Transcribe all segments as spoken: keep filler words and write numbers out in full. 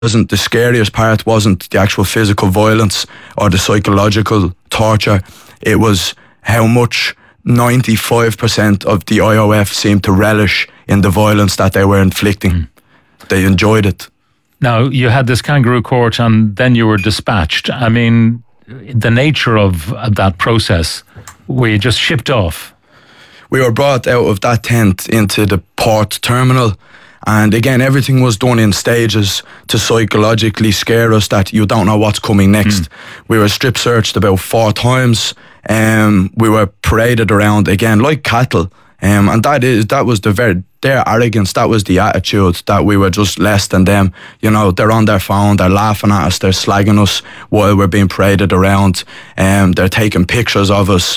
wasn't the scariest part wasn't the actual physical violence or the psychological torture. It was how much ninety-five percent of the I O F seemed to relish in the violence that they were inflicting. Mm. They enjoyed it. Now, you had this kangaroo court and then you were dispatched. I mean, the nature of that process, were you just shipped off? We were brought out of that tent into the port terminal. And again, everything was done in stages to psychologically scare us that you don't know what's coming next. Mm. We were strip searched about four times. Um, we were paraded around again like cattle. Um, and that is that was the very their arrogance. That was the attitude that we were just less than them. You know, they're on their phone, they're laughing at us, they're slagging us while we're being paraded around. Um, they're taking pictures of us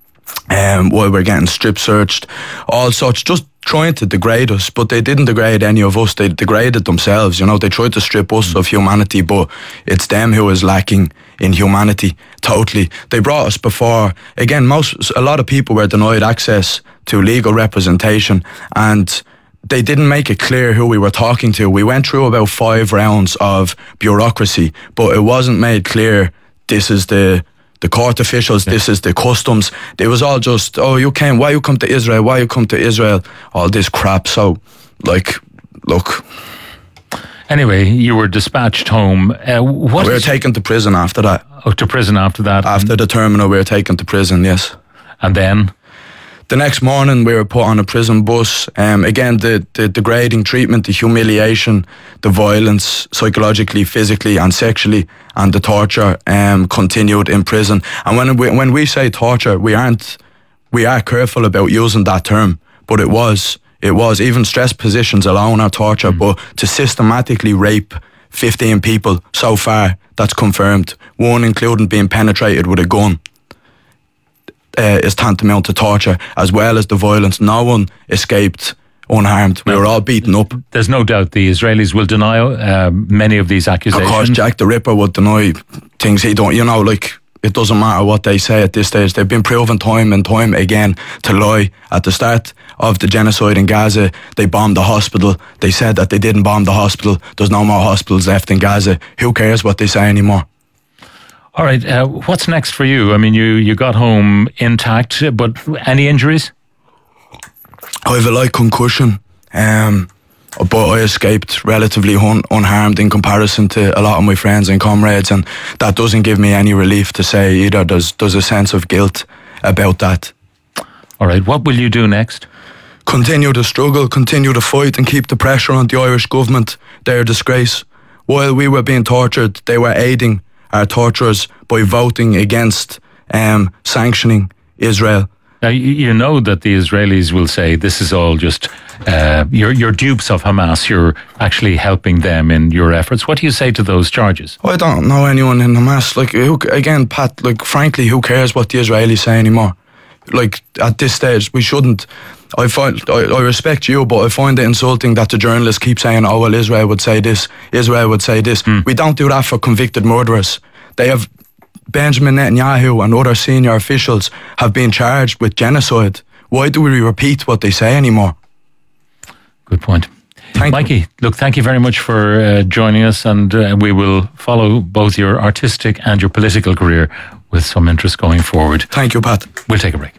um, while we're getting strip searched. All such, just trying to degrade us, but they didn't degrade any of us. They degraded themselves. You know, they tried to strip us of humanity, but it's them who is lacking in humanity totally. They brought us before. Again, most a lot of people were denied access to legal representation, and they didn't make it clear who we were talking to. We went through about five rounds of bureaucracy, but it wasn't made clear this is the the court officials, yeah. This is the customs. It was all just, oh, you came, why you come to Israel, why you come to Israel, all this crap. So, like, look. Anyway, you were dispatched home. Uh, what we were taken to prison after that. Oh, to prison after that? After the terminal, we were taken to prison, yes. And then? The next morning, we were put on a prison bus. Um, again, the, the degrading treatment, the humiliation, the violence, psychologically, physically and sexually, and the torture um, continued in prison. And when we, when we say torture, we aren't, we are careful about using that term, but it was, it was, even stress positions alone are torture, mm. but to systematically rape fifteen people so far, that's confirmed, one including being penetrated with a gun, Uh, is tantamount to torture, as well as the violence. No one escaped unharmed. We no, were all beaten up. There's no doubt the Israelis will deny uh, many of these accusations. Of course, Jack the Ripper would deny things he don't. You know, like, it doesn't matter what they say at this stage. They've been proven time and time again to lie. At the start of the genocide in Gaza, they bombed the hospital. They said that they didn't bomb the hospital. There's no more hospitals left in Gaza. Who cares what they say anymore? All right, uh, what's next for you? I mean, you, you got home intact, but any injuries? I have a light concussion, um, but I escaped relatively un- unharmed in comparison to a lot of my friends and comrades, and that doesn't give me any relief to say either. There's, there's a sense of guilt about that. All right, what will you do next? Continue to struggle, continue to fight and keep the pressure on the Irish government. They're a disgrace. While we were being tortured, they were aiding our torturers by voting against um, sanctioning Israel. Now, you know that the Israelis will say this is all just, uh, you're, you're dupes of Hamas, you're actually helping them in your efforts. What do you say to those charges? I don't know anyone in Hamas. Like, who, again, Pat, like, frankly, who cares what the Israelis say anymore? Like, at this stage, we shouldn't. I find I, I respect you, but I find it insulting that the journalists keep saying, oh, well, Israel would say this, Israel would say this. Mm. We don't do that for convicted murderers. They have, Benjamin Netanyahu and other senior officials have been charged with genocide. Why do we repeat what they say anymore? Good point. Thank Mikey, you. look, thank you very much for uh, joining us, and uh, we will follow both your artistic and your political career with some interest going forward. Thank you, Pat. We'll take a break.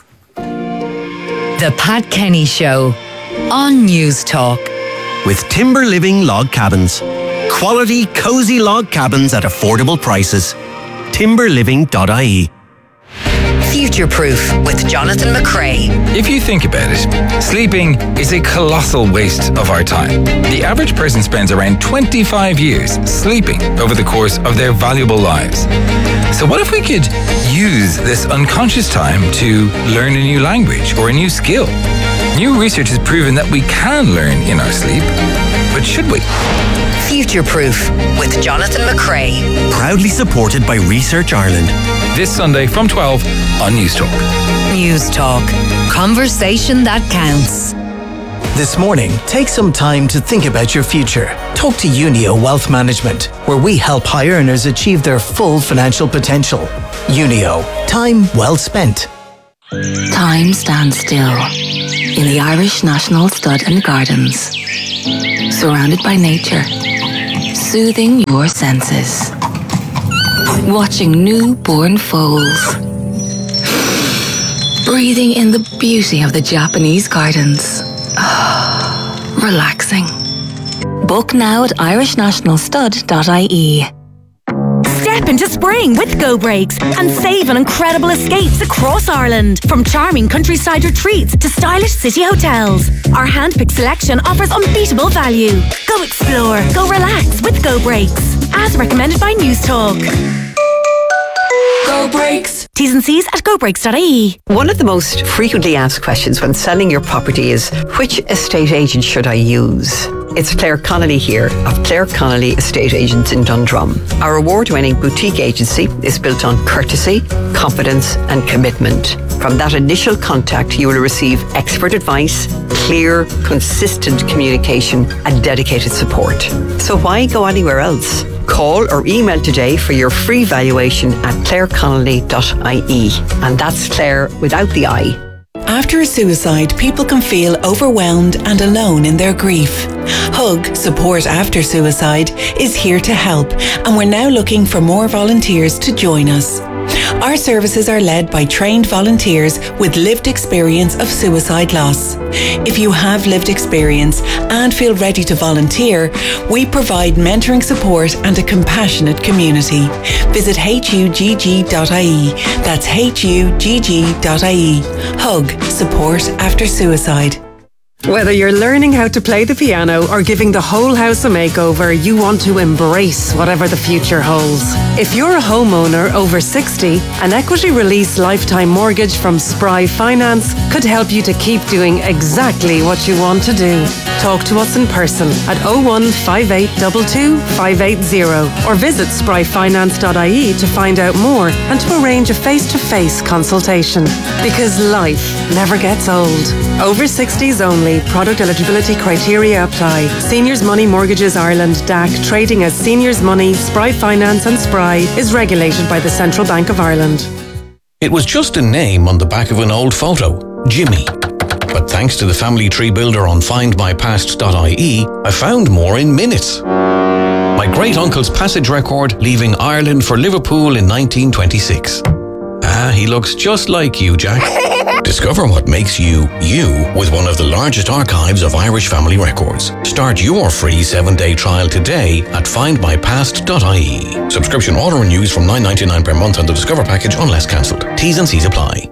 The Pat Kenny Show on News Talk. With Timber Living Log Cabins. Quality, cosy log cabins at affordable prices. timber living dot I E. Future Proof with Jonathan McCrae. If you think about it, sleeping is a colossal waste of our time. The average person spends around twenty-five years sleeping over the course of their valuable lives. So what if we could use this unconscious time to learn a new language or a new skill? New research has proven that we can learn in our sleep, but should we? Future Proof with Jonathan McCrae. Proudly supported by Research Ireland. This Sunday from twelve on News Talk. News Talk. Conversation that counts. This morning, take some time to think about your future. Talk to Unio Wealth Management, where we help high earners achieve their full financial potential. Unio. Time well spent. Time stands still in the Irish National Stud and Gardens, surrounded by nature, Soothing your senses. Watching newborn foals. Breathing in the beauty of the Japanese gardens. Relaxing. Book now at irish national stud dot I E. Step into spring with Go Brakes and save on incredible escapes across Ireland. From charming countryside retreats to stylish city hotels. Our hand-picked selection offers unbeatable value. Go explore, go relax with Go Brakes. As recommended by News Talk. Go Brakes. T's and C's at go brakes dot I E. One of the most frequently asked questions when selling your property is, which estate agent should I use? It's Claire Connolly here of Claire Connolly Estate Agents in Dundrum. Our award-winning boutique agency is built on courtesy, confidence and commitment. From that initial contact, you will receive expert advice, clear, consistent communication and dedicated support. So why go anywhere else? Call or email today for your free valuation at claire connolly dot I E. And that's Claire without the I. After a suicide, people can feel overwhelmed and alone in their grief. Hug, Support After Suicide, is here to help, and we're now looking for more volunteers to join us. Our services are led by trained volunteers with lived experience of suicide loss. If you have lived experience and feel ready to volunteer, we provide mentoring support and a compassionate community. Visit H U G G dot I E. That's H U G G dot I E. Hug, Support After Suicide. Whether you're learning how to play the piano or giving the whole house a makeover, you want to embrace whatever the future holds. If you're a homeowner over sixty, an equity release lifetime mortgage from Spry Finance could help you to keep doing exactly what you want to do. Talk to us in person at oh one five eight two two five eight zero or visit spry finance dot I E to find out more and to arrange a face-to-face consultation. Because life never gets old. Over sixties only. Product eligibility criteria apply. Seniors Money Mortgages Ireland D A C, trading as Seniors Money, Spry Finance and Spry, is regulated by the Central Bank of Ireland. It was just a name on the back of an old photo, Jimmy. But thanks to the family tree builder on find my past dot I E, I found more in minutes. My great-uncle's passage record leaving Ireland for Liverpool in nineteen twenty-six. Ah, he looks just like you, Jack. Discover what makes you, you, with one of the largest archives of Irish family records. Start your free seven-day trial today at find my past dot I E. Subscription auto-renews from nine ninety-nine per month on the Discover package unless cancelled. T's and C's apply.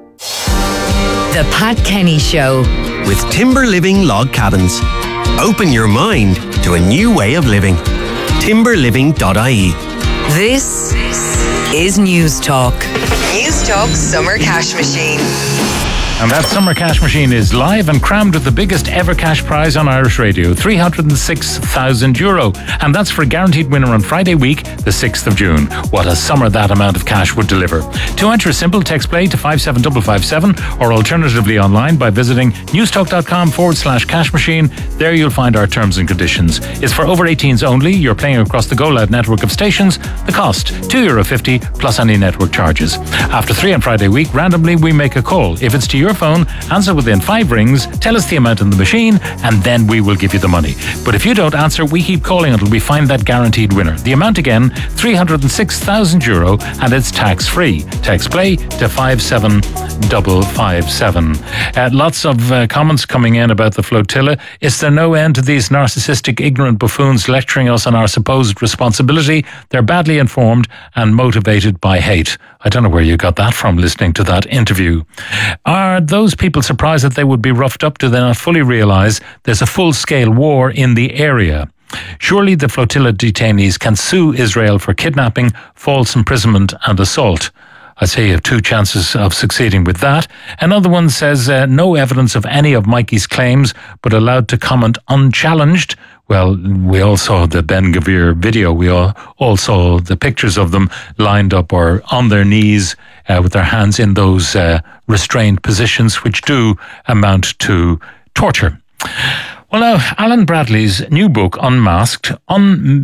The Pat Kenny Show. With Timber Living Log Cabins. Open your mind to a new way of living. timber living dot I E. This is News Talk. News Talk Summer Cash Machine. And that Summer Cash Machine is live and crammed with the biggest ever cash prize on Irish radio, three hundred six thousand euro. And that's for a guaranteed winner on Friday week, the sixth of June. What a summer that amount of cash would deliver. To enter, simple, text play to five seven five five seven or alternatively online by visiting newstalk.com forward slash cash machine. There you'll find our terms and conditions. It's for over eighteens only. You're playing across the Go Loud network of stations. The cost, two euro fifty plus any network charges. After three on Friday week, randomly we make a call. If it's to your phone, answer within five rings, tell us the amount in the machine, and then we will give you the money. But if you don't answer, we keep calling until we find that guaranteed winner. The amount again, three hundred six thousand euro, and it's tax-free. Text play to five seven five five seven. Uh, lots of uh, comments coming in about the flotilla. Is there no end to these narcissistic, ignorant buffoons lecturing us on our supposed responsibility? They're badly informed and motivated by hate. I don't know where you got that from, listening to that interview. Are those people surprised that they would be roughed up? Do they not fully realise there's a full-scale war in the area? Surely the flotilla detainees can sue Israel for kidnapping, false imprisonment and assault. I'd say you have two chances of succeeding with that. Another one says uh, no evidence of any of Mikey's claims, but allowed to comment unchallenged. Well, we all saw the Ben Gavir video. We all, all saw the pictures of them lined up or on their knees uh, with their hands in those uh, restrained positions, which do amount to torture. Well, now, Alan Bradley's new book, Unmasked, un-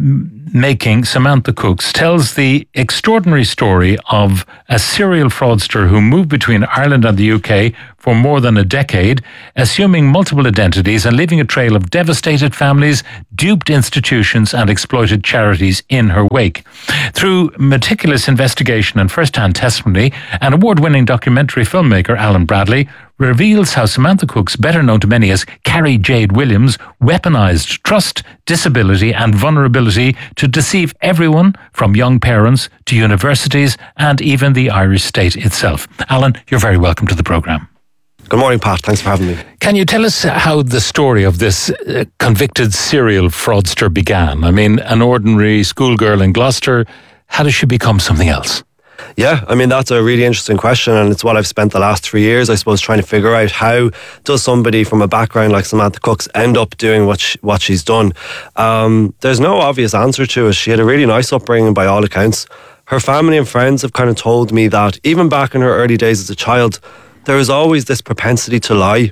making Samantha Cooks tells the extraordinary story of a serial fraudster who moved between Ireland and the U K for more than a decade, assuming multiple identities and leaving a trail of devastated families, duped institutions and exploited charities in her wake. Through meticulous investigation and first-hand testimony, an award-winning documentary filmmaker, Alan Bradley, reveals how Samantha Cooks, better known to many as Carrie Jade Williams, weaponized trust, disability and vulnerability to deceive everyone from young parents to universities and even the Irish state itself. Alan, you're very welcome to the programme. Good morning, Pat. Thanks for having me. Can you tell us how the story of this uh, convicted serial fraudster began? I mean, an ordinary schoolgirl in Gloucester, how does she become something else? Yeah, I mean, that's a really interesting question, and it's what I've spent the last three years, I suppose, trying to figure out how does somebody from a background like Samantha Cooks end up doing what she, what she's done. Um, there's no obvious answer to it. She had a really nice upbringing by all accounts. Her family and friends have kind of told me that even back in her early days as a child, there was always this propensity to lie,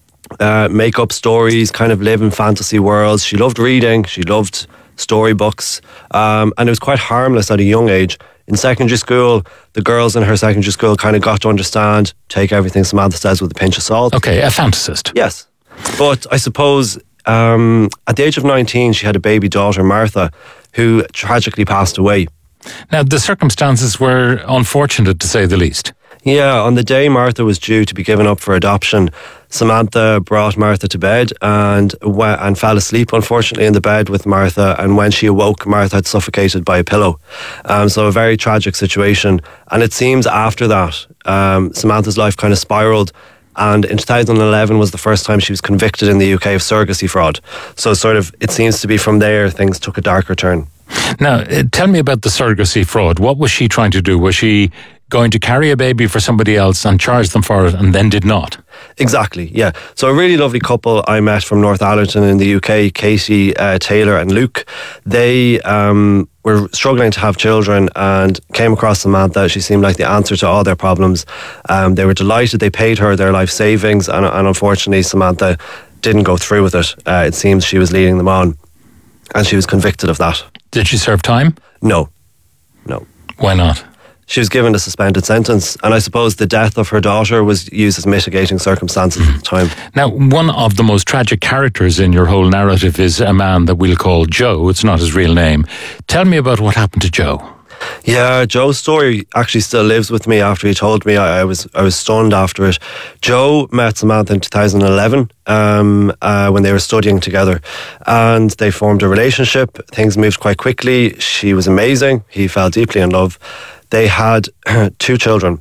uh, make up stories, kind of live in fantasy worlds. She loved reading, she loved storybooks, um, and it was quite harmless at a young age. In secondary school, the girls in her secondary school kind of got to understand, take everything Samantha says with a pinch of salt. Okay, a fantasist. Yes. But I suppose um, at the age of nineteen, she had a baby daughter, Martha, who tragically passed away. Now, the circumstances were unfortunate, to say the least. Yeah, on the day Martha was due to be given up for adoption, Samantha brought Martha to bed and went, and fell asleep, unfortunately, in the bed with Martha. And when she awoke, Martha had suffocated by a pillow. Um, so a very tragic situation. And it seems after that, um, Samantha's life kind of spiraled. And in two thousand eleven was the first time she was convicted in the U K of surrogacy fraud. So sort of, it seems to be from there things took a darker turn. Now, uh, tell me about the surrogacy fraud. What was she trying to do? Was she going to carry a baby for somebody else and charge them for it and then did not? Exactly, yeah. So a really lovely couple I met from North Allerton in the U K, Katie uh, Taylor and Luke. They um, were struggling to have children and came across Samantha. She seemed like the answer to all their problems. Um, they were delighted. They paid her their life savings, and, and unfortunately Samantha didn't go through with it. Uh, it seems she was leading them on, and she was convicted of that. Did she serve time? No, no. Why not? She was given a suspended sentence, and I suppose the death of her daughter was used as mitigating circumstances mm. at the time. Now, one of the most tragic characters in your whole narrative is a man that we'll call Joe. It's not his real name. Tell me about what happened to Joe. Yeah, Joe's story actually still lives with me after he told me. I, I was I was stunned after it. Joe met Samantha in two thousand eleven um, uh, when they were studying together, and they formed a relationship. Things moved quite quickly. She was amazing. He fell deeply in love. They had two children.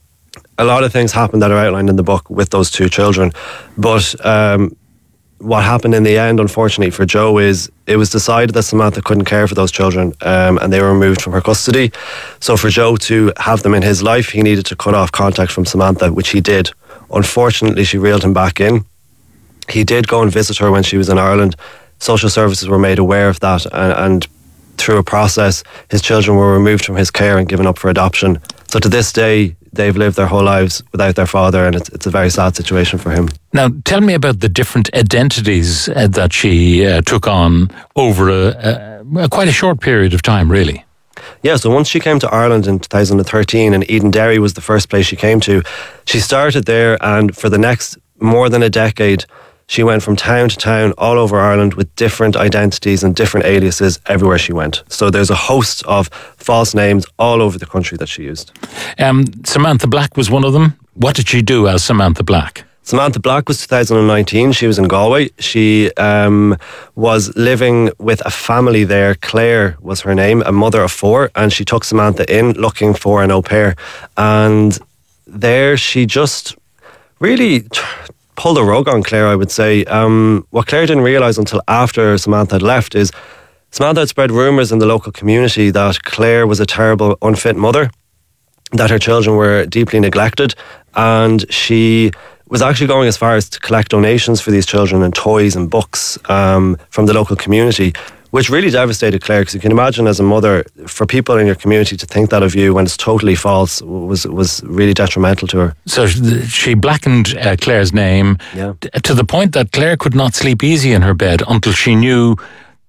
A lot of things happened that are outlined in the book with those two children. But um, what happened in the end, unfortunately for Joe, is it was decided that Samantha couldn't care for those children um, and they were removed from her custody. So for Joe to have them in his life, he needed to cut off contact from Samantha, which he did. Unfortunately, she reeled him back in. He did go and visit her when she was in Ireland. Social services were made aware of that, and, and through a process, his children were removed from his care and given up for adoption. So to this day, they've lived their whole lives without their father, and it's, it's a very sad situation for him. Now, tell me about the different identities uh, that she uh, took on over a, a, a quite a short period of time, really. Yeah, so once she came to Ireland in two thousand thirteen, and Edenderry was the first place she came to, she started there, and for the next more than a decade, she went from town to town all over Ireland with different identities and different aliases everywhere she went. So there's a host of false names all over the country that she used. Um, Samantha Black was one of them. What did she do as Samantha Black? Samantha Black was two thousand nineteen. She was in Galway. She um, was living with a family there. Claire was her name, a mother of four, and she took Samantha in looking for an au pair. And there she just really T- pulled a rug on Claire, I would say. Um, what Claire didn't realise until after Samantha had left is Samantha had spread rumours in the local community that Claire was a terrible, unfit mother, that her children were deeply neglected, and she was actually going as far as to collect donations for these children and toys and books um, from the local community, which really devastated Claire, because you can imagine as a mother, for people in your community to think that of you when it's totally false was was really detrimental to her. So she blackened uh, Claire's name yeah. to the point that Claire could not sleep easy in her bed until she knew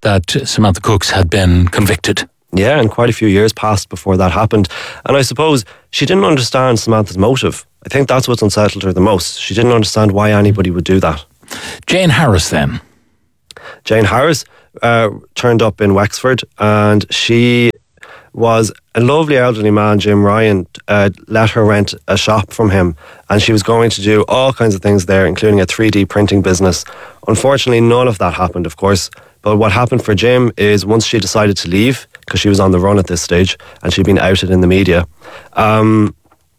that Samantha Cooks had been convicted. Yeah, and quite a few years passed before that happened. And I suppose she didn't understand Samantha's motive. I think that's what's unsettled her the most. She didn't understand why anybody would do that. Jane Harris then. Jane Harris uh, turned up in Wexford, and she was a lovely elderly man. Jim Ryan uh, let her rent a shop from him, and she was going to do all kinds of things there, including a three D printing business. Unfortunately, none of that happened, of course. But what happened for Jim is once she decided to leave, because she was on the run at this stage and she'd been outed in the media, um,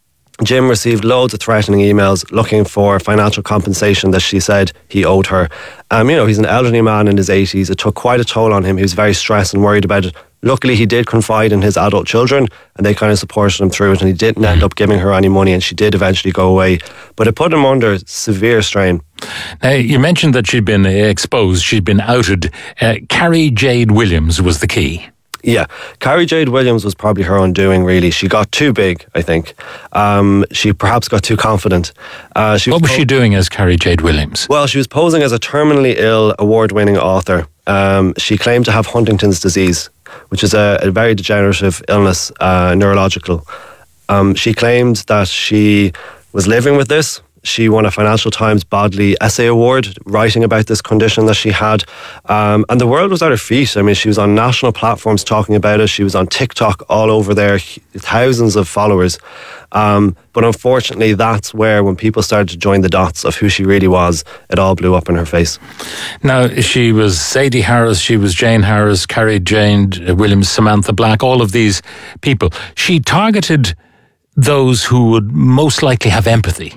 Jim received loads of threatening emails looking for financial compensation that she said he owed her. Um, you know, he's an elderly man in his eighties. It took quite a toll on him. He was very stressed and worried about it. Luckily, he did confide in his adult children, and they kind of supported him through it, and he didn't end up giving her any money, and she did eventually go away. But it put him under severe strain. Now, you mentioned that she'd been exposed, she'd been outed. Uh, Carrie Jade Williams was the key. Yeah, Carrie Jade Williams was probably her undoing, really. She got too big, I think. Um, she perhaps got too confident. Uh, she was what was po- she doing as Carrie Jade Williams? Well, she was posing as a terminally ill, award-winning author. Um, she claimed to have Huntington's disease, which is a, a very degenerative illness, uh, neurological. Um, she claimed that she was living with this. She won a Financial Times Bodley Essay Award writing about this condition that she had. Um, and the world was at her feet. I mean, she was on national platforms talking about it. She was on TikTok all over there, thousands of followers. Um, but unfortunately, that's where, when people started to join the dots of who she really was, it all blew up in her face. Now, she was Sadie Harris, she was Jane Harris, Carrie Jane Williams, Samantha Black, all of these people. She targeted those who would most likely have empathy.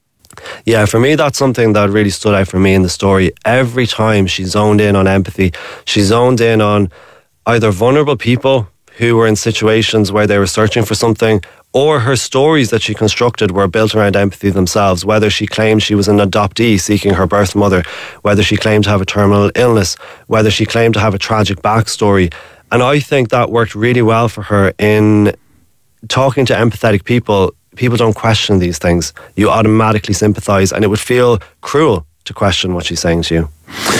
Yeah, for me, that's something that really stood out for me in the story. Every time she zoned in on empathy, she zoned in on either vulnerable people who were in situations where they were searching for something, or her stories that she constructed were built around empathy themselves, whether she claimed she was an adoptee seeking her birth mother, whether she claimed to have a terminal illness, whether she claimed to have a tragic backstory. And I think that worked really well for her in talking to empathetic people. People don't question these things. You automatically sympathise, and it would feel cruel to question what she's saying to you.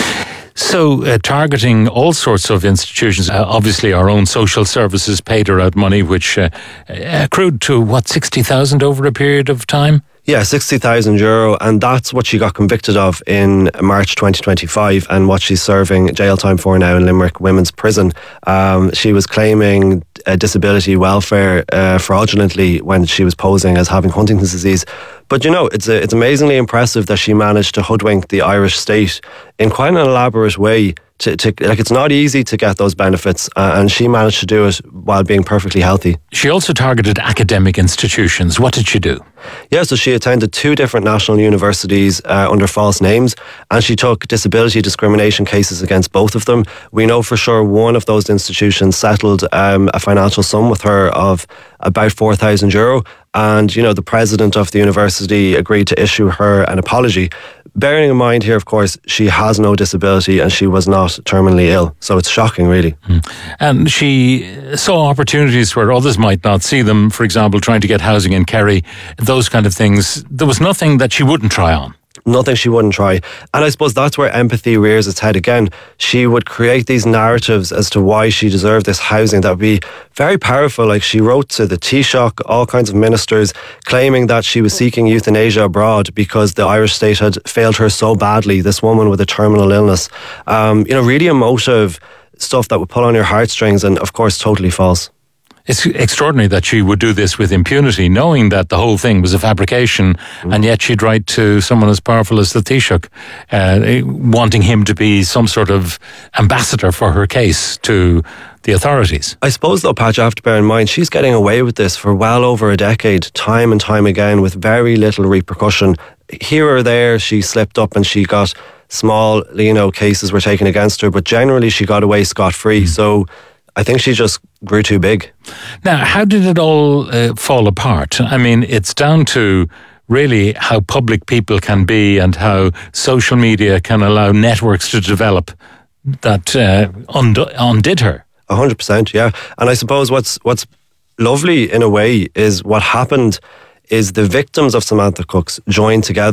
So, uh, targeting all sorts of institutions, uh, obviously our own social services paid her out money, which uh, accrued to, what, sixty thousand over a period of time? Yeah, sixty thousand euro, and that's what she got convicted of in March twenty twenty-five, and what she's serving jail time for now in Limerick Women's Prison. Um, she was claiming uh, disability welfare uh, fraudulently when she was posing as having Huntington's disease. But you know, it's a, it's amazingly impressive that she managed to hoodwink the Irish state in quite an elaborate way. To, to, like, it's not easy to get those benefits, uh, and she managed to do it while being perfectly healthy. She also targeted academic institutions. What did she do? Yeah, so she attended two different national universities uh, under false names, and she took disability discrimination cases against both of them. We know for sure one of those institutions settled um, a financial sum with her of about four thousand euro, and you know, the president of the university agreed to issue her an apology. Bearing in mind here, of course, she has no disability and she was not terminally ill. So it's shocking, really. Mm. And she saw opportunities where others might not see them. For example, trying to get housing in Kerry, those kind of things. There was nothing that she wouldn't try on. Nothing she wouldn't try. And I suppose that's where empathy rears its head again. She would create these narratives as to why she deserved this housing that would be very powerful. Like, she wrote to the Taoiseach, all kinds of ministers, claiming that she was seeking euthanasia abroad because the Irish state had failed her so badly, this woman with a terminal illness. Um, you know, really emotive stuff that would pull on your heartstrings, and of course totally false. It's extraordinary that she would do this with impunity, knowing that the whole thing was a fabrication, mm. and yet she'd write to someone as powerful as the Taoiseach, uh, wanting him to be some sort of ambassador for her case to the authorities. I suppose, though, Pat, you have to bear in mind, she's getting away with this for well over a decade, time and time again, with very little repercussion. Here or there, she slipped up and she got small, you know, cases were taken against her, but generally she got away scot-free. Mm. So I think she just grew too big. Now, how did it all uh, fall apart? I mean, it's down to really how public people can be and how social media can allow networks to develop that uh, und- undid her. A hundred percent, yeah. And I suppose what's what's lovely in a way is what happened is the victims of Samantha Cooks joined together.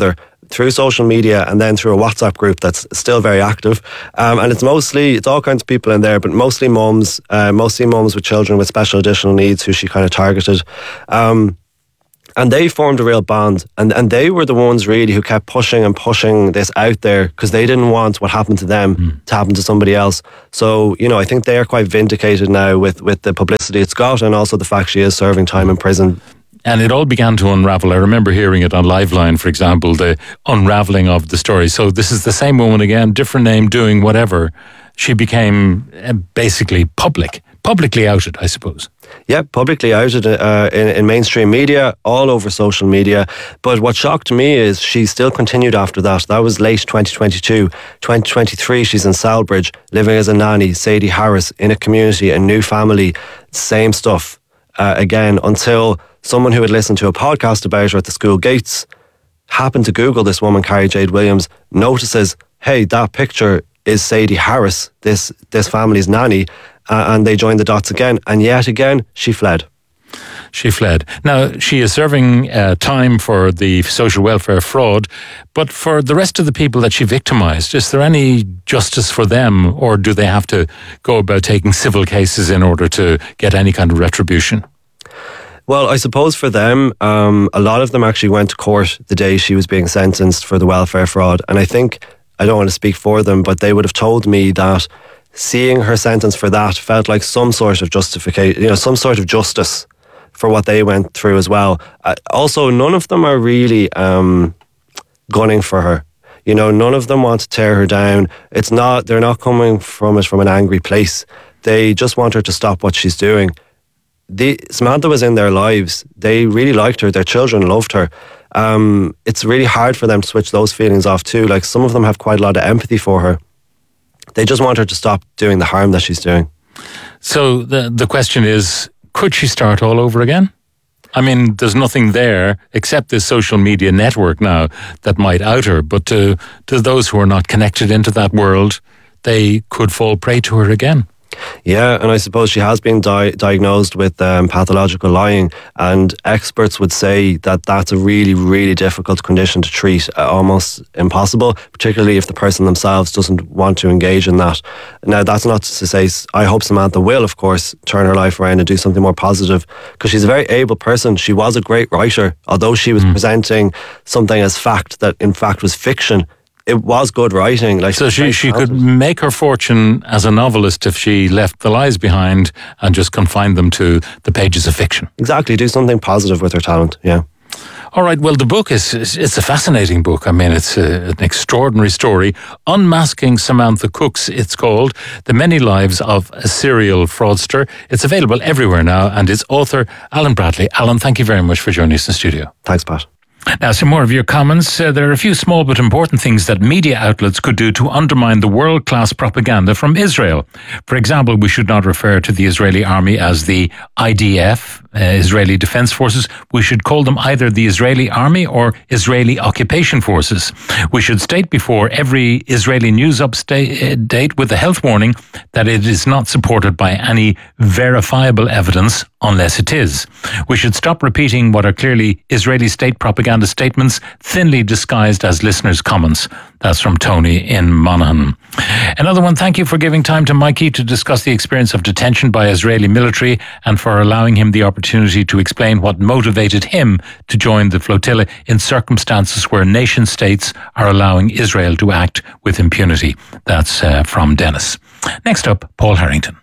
through social media and then through a WhatsApp group that's still very active. Um, and it's mostly, it's all kinds of people in there, but mostly mums, uh, mostly mums with children with special additional needs who she kind of targeted. Um, and they formed a real bond. And, and they were the ones really who kept pushing and pushing this out there because they didn't want what happened to them mm. to happen to somebody else. So, you know, I think they are quite vindicated now with, with the publicity it's got and also the fact she is serving time in prison. And it all began to unravel. I remember hearing it on Liveline, for example, the unraveling of the story. So this is the same woman again, different name, doing whatever. She became uh, basically public, publicly outed, I suppose. Yeah, publicly outed uh, in, in mainstream media, all over social media. But what shocked me is she still continued after that. That was late twenty twenty-two. twenty twenty-three, she's in Salbridge, living as a nanny, Sadie Harris, in a community, a new family, same stuff. Uh, again, until someone who had listened to a podcast about her at the school gates happened to Google this woman, Carrie Jade Williams, notices, hey, that picture is Sadie Harris, this this family's nanny, uh, and they joined the dots again. And yet again, she fled. She fled. Now, she is serving uh, time for the social welfare fraud, but for the rest of the people that she victimised, is there any justice for them, or do they have to go about taking civil cases in order to get any kind of retribution? Well, I suppose for them, um, a lot of them actually went to court the day she was being sentenced for the welfare fraud. And I think, I don't want to speak for them, but they would have told me that seeing her sentence for that felt like some sort of justification, you know, some sort of justice for what they went through as well. Uh, also, none of them are really um, gunning for her. You know, none of them want to tear her down. It's not, they're not coming from it from an angry place. They just want her to stop what she's doing. The, Samantha was in their lives. They really liked her. Their children loved her. Um, it's really hard for them to switch those feelings off too. Like, some of them have quite a lot of empathy for her. They just want her to stop doing the harm that she's doing. So the the question is, could she start all over again? I mean, there's nothing there except this social media network now that might out her. But to, to those who are not connected into that world, they could fall prey to her again. Yeah, and I suppose she has been di- diagnosed with um, pathological lying, and experts would say that that's a really, really difficult condition to treat, uh, almost impossible, particularly if the person themselves doesn't want to engage in that. Now, that's not to say, I hope Samantha will, of course, turn her life around and do something more positive, because she's a very able person. She was a great writer, although she was mm. presenting something as fact that in fact was fiction. It was good writing. Like, so she, she could make her fortune as a novelist if she left the lies behind and just confined them to the pages of fiction. Exactly. Do something positive with her talent. Yeah. All right. Well, the book is, is it's a fascinating book. I mean, it's a, an extraordinary story. Unmasking Samantha Cooks, it's called. The Many Lives of a Serial Fraudster. It's available everywhere now, and its author, Alan Bradley. Alan, thank you very much for joining us in the studio. Thanks, Pat. Now, some more of your comments. Uh, there are a few small but important things that media outlets could do to undermine the world-class propaganda from Israel. For example, we should not refer to the Israeli army as the I D F, uh, Israeli Defense Forces. We should call them either the Israeli Army or Israeli Occupation Forces. We should state before every Israeli news update with a health warning that it is not supported by any verifiable evidence unless it is. We should stop repeating what are clearly Israeli state propaganda statements thinly disguised as listeners' comments. That's from Tony in Monaghan. Another one, thank you for giving time to Mikey to discuss the experience of detention by Israeli military and for allowing him the opportunity to explain what motivated him to join the flotilla in circumstances where nation states are allowing Israel to act with impunity. That's uh, from Dennis. Next up, Paul Harrington.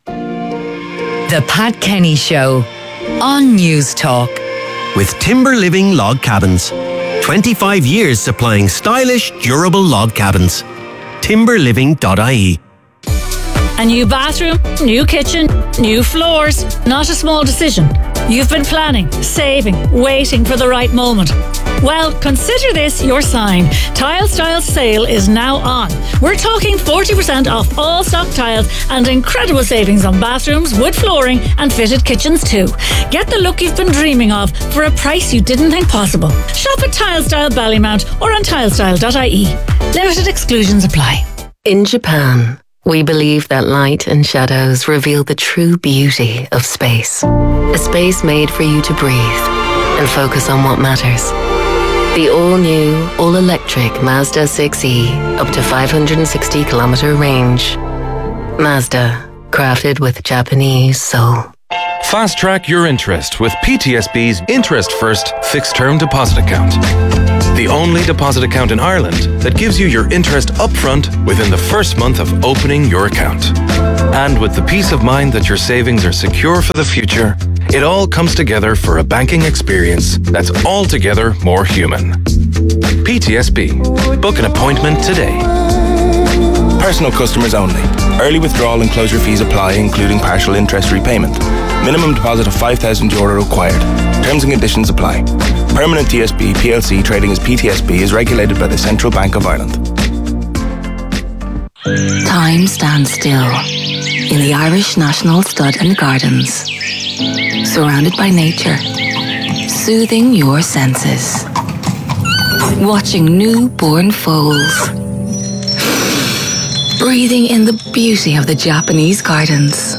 The Pat Kenny Show on News Talk. With Timber Living Log Cabins. twenty-five years supplying stylish, durable log cabins. timber living dot I E. A new bathroom, new kitchen, new floors. Not a small decision. You've been planning, saving, waiting for the right moment. Well, consider this your sign. Tile Styles sale is now on. We're talking forty percent off all stock tiles and incredible savings on bathrooms, wood flooring and fitted kitchens too. Get the look you've been dreaming of for a price you didn't think possible. Shop at Tile Style Ballymount or on tile style dot I E. Limited exclusions apply. In Japan, we believe that light and shadows reveal the true beauty of space. A space made for you to breathe and focus on what matters. The all-new, all-electric Mazda six E, up to five hundred sixty kilometer range. Mazda, crafted with Japanese soul. Fast track your interest with P T S B's Interest First Fixed Term Deposit Account. The only deposit account in Ireland that gives you your interest upfront within the first month of opening your account. And with the peace of mind that your savings are secure for the future, it all comes together for a banking experience that's altogether more human. P T S B. Book an appointment today. Personal customers only. Early withdrawal and closure fees apply, including partial interest repayment. Minimum deposit of five thousand euro required. Terms and conditions apply. Permanent T S B P L C trading as P T S B is regulated by the Central Bank of Ireland. Time stands still in the Irish National Stud and Gardens. Surrounded by nature, soothing your senses. Watching newborn foals. Breathing in the beauty of the Japanese gardens.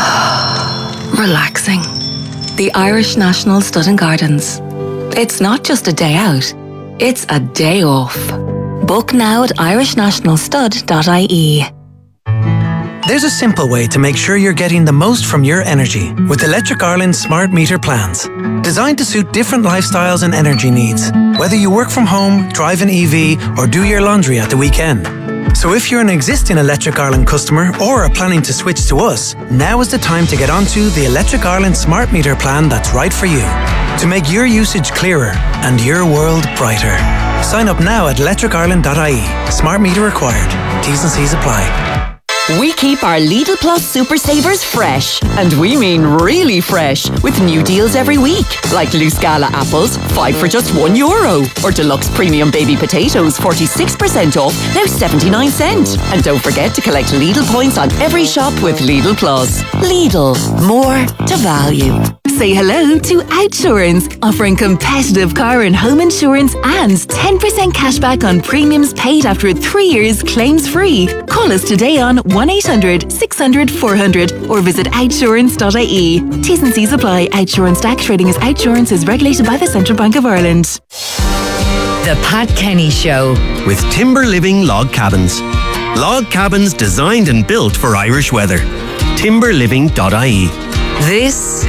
Relaxing. The Irish National Stud and Gardens. It's not just a day out, it's a day off. Book now at irish national stud dot I E. There's a simple way to make sure you're getting the most from your energy with Electric Ireland's smart meter plans. Designed to suit different lifestyles and energy needs, whether you work from home, drive an E V, or do your laundry at the weekend. So if you're an existing Electric Ireland customer or are planning to switch to us, now is the time to get onto the Electric Ireland smart meter plan that's right for you. To make your usage clearer and your world brighter. Sign up now at electric ireland dot I E. Smart meter required. T's and C's apply. We keep our Lidl Plus Super Savers fresh, and we mean really fresh, with new deals every week, like loose Gala apples, five for just one euro, or deluxe premium baby potatoes, forty-six percent off, now seventy-nine cent. And don't forget to collect Lidl points on every shop with Lidl Plus. Lidl, more to value. Say hello to Outsurance, offering competitive car and home insurance and ten percent cashback on premiums paid after three years claims free. Call us today on one eight hundred six hundred four hundred or visit outsurance dot I E. T's and C's apply. Outsurance Stack Trading as Outsurance is regulated by the Central Bank of Ireland. The Pat Kenny Show. With Timber Living Log Cabins. Log cabins designed and built for Irish weather. timber living dot I E. This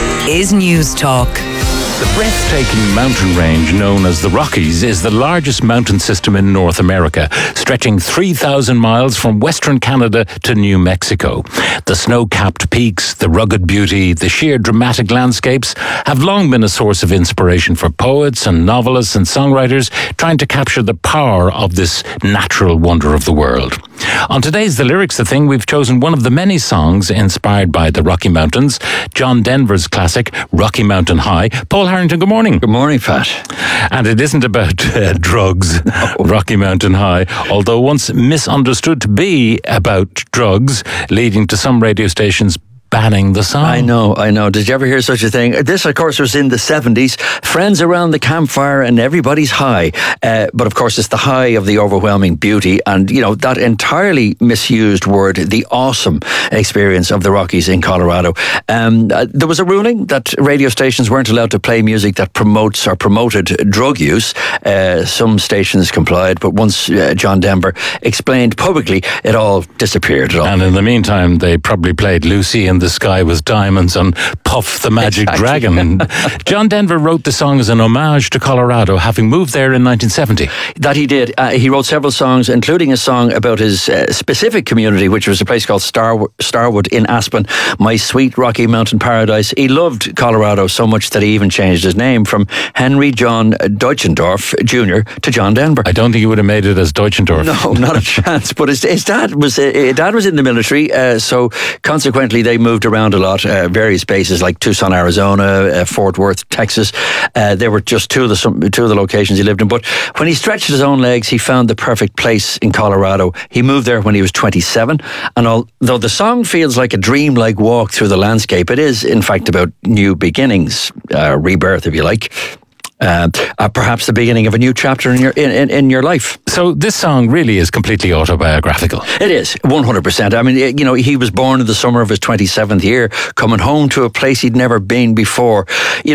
is News Talk. The breathtaking mountain range known as the Rockies is the largest mountain system in North America, stretching three thousand miles from western Canada to New Mexico. The snow-capped peaks, the rugged beauty, the sheer dramatic landscapes have long been a source of inspiration for poets and novelists and songwriters trying to capture the power of this natural wonder of the world. On today's The Lyrics The Thing, we've chosen one of the many songs inspired by the Rocky Mountains, John Denver's classic, Rocky Mountain High. Paul Harrington, good morning. Good morning, Pat. And it isn't about uh, drugs, no. Rocky Mountain High, although once misunderstood to be about drugs, leading to some radio stations banning the song. I know, I know. Did you ever hear such a thing? This, of course, was in the seventies. Friends around the campfire and everybody's high. Uh, but, of course, it's the high of the overwhelming beauty and, you know, that entirely misused word, the awesome experience of the Rockies in Colorado. Um, uh, there was a ruling that radio stations weren't allowed to play music that promotes or promoted drug use. Uh, some stations complied, but once uh, John Denver explained publicly, it all disappeared. It all. And in the meantime, they probably played Lucy in the Sky with Diamonds and Puff the Magic exactly. Dragon. John Denver wrote the song as an homage to Colorado, having moved there in nineteen seventy. That he did. Uh, he wrote several songs, including a song about his uh, specific community, which was a place called Star- Starwood in Aspen, my sweet Rocky Mountain paradise. He loved Colorado so much that he even changed his name from Henry John Deutschendorf Junior to John Denver. I don't think he would have made it as Deutschendorf. No, not a chance. But his, his dad was uh, his dad was in the military, uh, so consequently they moved around a lot, uh, various bases like Tucson, Arizona, uh, Fort Worth, Texas. Uh, there were just two of the some, two of the locations he lived in. But when he stretched his own legs, he found the perfect place in Colorado. He moved there when he was twenty-seven, and although the song feels like a dream-like walk through the landscape, it is in fact about new beginnings, uh, rebirth, if you like. Uh, uh, perhaps the beginning of a new chapter in your in, in, in your life. So this song really is completely autobiographical. It is, one hundred percent. I mean, you know, he was born in the summer of his twenty-seventh year, coming home to a place he'd never been before. You know,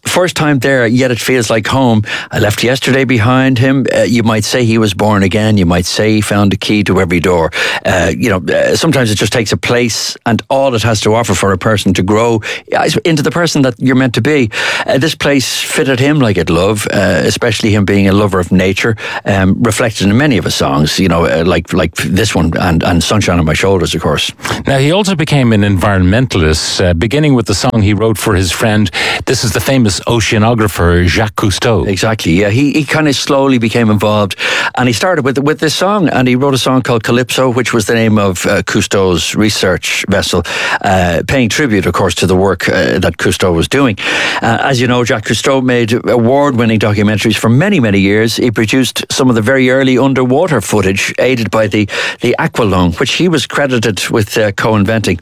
first time there, yet it feels like home. I left yesterday behind him. Uh, you might say he was born again. You might say he found a key to every door. Uh, you know, uh, sometimes it just takes a place and all it has to offer for a person to grow into the person that you're meant to be. Uh, this place fitted him like it loved, uh, especially him being a lover of nature, um, reflected in many of his songs, you know, uh, like like this one and, and Sunshine on My Shoulders, of course. Now, he also became an environmentalist, uh, beginning with the song he wrote for his friend. This is the famous oceanographer Jacques Cousteau. Exactly, yeah. He he kind of slowly became involved, and he started with with this song, and he wrote a song called Calypso, which was the name of uh, Cousteau's research vessel, uh, paying tribute, of course, to the work uh, that Cousteau was doing. Uh, as you know, Jacques Cousteau made award-winning documentaries for many, many years. He produced some of the very early underwater footage, aided by the, the Aqualung, which he was credited with uh, co-inventing.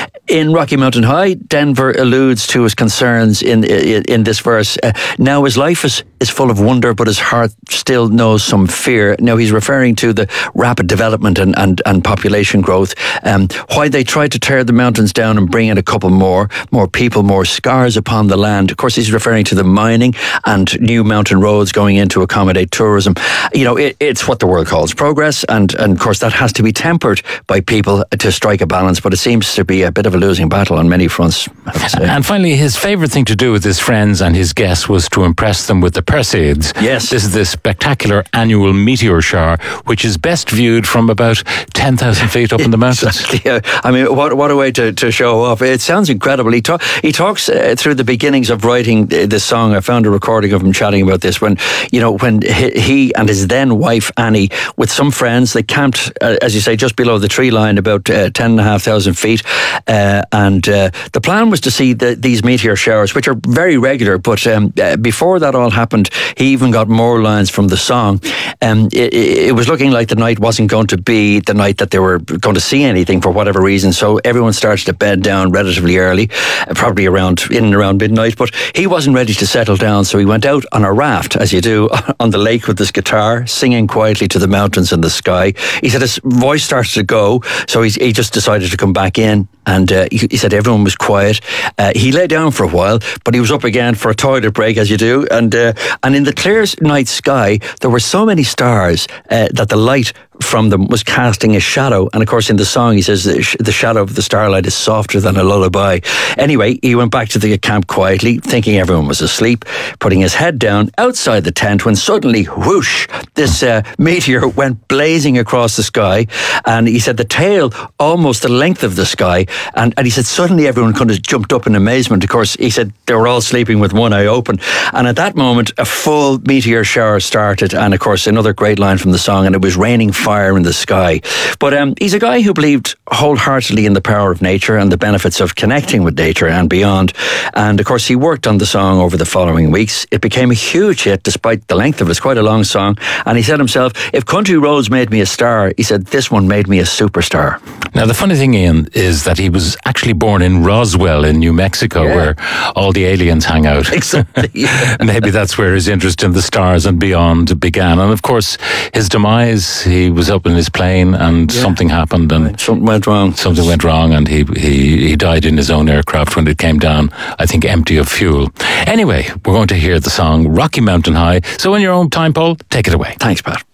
In Rocky Mountain High, Denver alludes to his concerns in in, in this verse. Uh, now his life is, is full of wonder, but his heart still knows some fear. Now he's referring to the rapid development and, and, and population growth. Um, why they tried to tear the mountains down and bring in a couple more, more people, more scars upon the land. Of course, he's referring to the mining and new mountain roads going in to accommodate tourism. You know, it, it's what the world calls progress, and, and of course that has to be tempered by people to strike a balance, but it seems to be a bit of a losing battle on many fronts, I have to say. And finally, his favourite thing to do with his friends and his guests was to impress them with the Perseids. Yes. This is the spectacular annual meteor shower, which is best viewed from about ten thousand feet up in the mountains. Exactly. Yeah. I mean, what what a way to, to show off. It sounds incredible. He, talk, he talks uh, through the beginnings of writing this song. I found a recording of him chatting about this when, you know, when he, he and his then wife, Annie, with some friends, they camped, uh, as you say, just below the tree line, about uh, ten and a half thousand feet. Uh, and uh, the plan was to see the, these meteor showers, which are very regular, but um, uh, before that all happened, he even got more lines from the song. Um, it, it was looking like the night wasn't going to be the night that they were going to see anything for whatever reason, so everyone started to bed down relatively early, uh, probably around in and around midnight, but he wasn't ready to settle down, so he went out on a raft, as you do, on the lake with his guitar, singing quietly to the mountains and the sky. He said his voice started to go, so he, he just decided to come back in. And uh, he, he said everyone was quiet. Uh, he lay down for a while, but he was up again for a toilet break, as you do. And uh, and in the clear night sky, there were so many stars uh, that the light from them was casting a shadow. And of course, in the song, he says the, sh- the shadow of the starlight is softer than a lullaby. Anyway, he went back to the camp quietly, thinking everyone was asleep, putting his head down outside the tent when suddenly, whoosh, this uh, meteor went blazing across the sky. And he said the tail almost the length of the sky. And, and he said suddenly everyone kind of jumped up in amazement. Of course, he said they were all sleeping with one eye open. And at that moment, a full meteor shower started. And of course, another great line from the song, and it was raining fire in the sky. But um, he's a guy who believed wholeheartedly in the power of nature and the benefits of connecting with nature and beyond. And of course, he worked on the song over the following weeks. It became a huge hit despite the length of it. It's quite a long song. And he said himself, if Country Roads made me a star, he said, this one made me a superstar. Now, the funny thing, Ian, is that he was actually born in Roswell in New Mexico, yeah, where all the aliens hang out. Exactly. Yeah. Maybe that's where his interest in the stars and beyond began. And of course, his demise, he was up in his plane and yeah. something happened and something went wrong. Something went wrong and he, he, he died in his own aircraft when it came down, I think, empty of fuel. Anyway, we're going to hear the song Rocky Mountain High. So in your own time, Paul, take it away. Thanks, Pat.